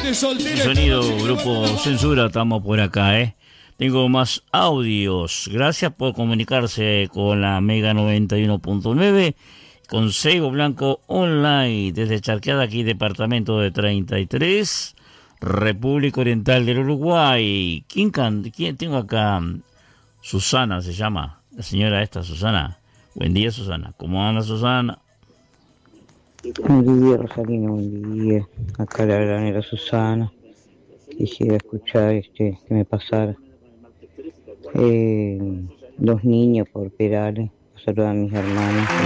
Sonido, grupo Censura, estamos por acá, Tengo más audios. Gracias por comunicarse con la Mega 91.9, con Seibo Blanco Online, desde Charqueada, aquí, departamento de 33, República Oriental del Uruguay. ¿Quién tengo acá? Susana se llama, la señora esta, Susana. Buen día, Susana. ¿Cómo anda, Susana? Buen día, Rosalina, buen día. Acá la granera Susana. Quisiera escuchar que me pasara. Dos niños por Perales. Saludan a mis hermanos.